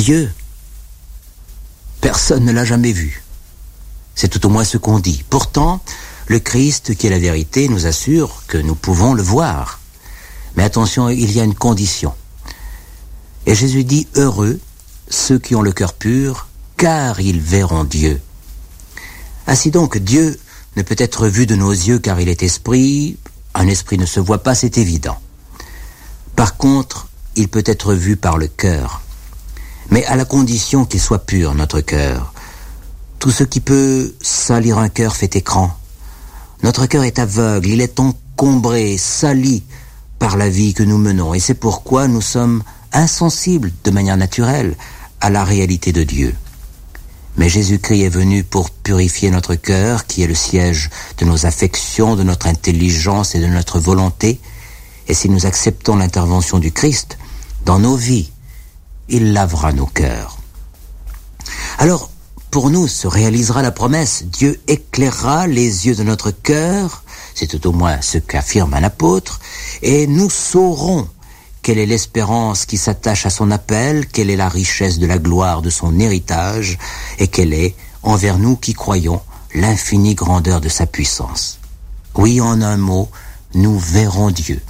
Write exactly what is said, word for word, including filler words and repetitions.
Dieu, personne ne l'a jamais vu. C'est tout au moins ce qu'on dit. Pourtant, le Christ, qui est la vérité, nous assure que nous pouvons le voir. Mais attention, il y a une condition. Et Jésus dit, heureux ceux qui ont le cœur pur, car ils verront Dieu. Ainsi donc, Dieu ne peut être vu de nos yeux car il est esprit. Un esprit ne se voit pas, c'est évident. Par contre, il peut être vu par le cœur. Mais à la condition qu'il soit pur, notre cœur. Tout ce qui peut salir un cœur fait écran. Notre cœur est aveugle, il est encombré, sali par la vie que nous menons. Et c'est pourquoi nous sommes insensibles de manière naturelle à la réalité de Dieu. Mais Jésus-Christ est venu pour purifier notre cœur, qui est le siège de nos affections, de notre intelligence et de notre volonté. Et si nous acceptons l'intervention du Christ dans nos vies, il lavera nos cœurs. Alors, pour nous, se réalisera la promesse. Dieu éclairera les yeux de notre cœur, c'est tout au moins ce qu'affirme un apôtre, et nous saurons quelle est l'espérance qui s'attache à son appel, quelle est la richesse de la gloire de son héritage, et quelle est, envers nous qui croyons, l'infinie grandeur de sa puissance. Oui, en un mot, nous verrons Dieu.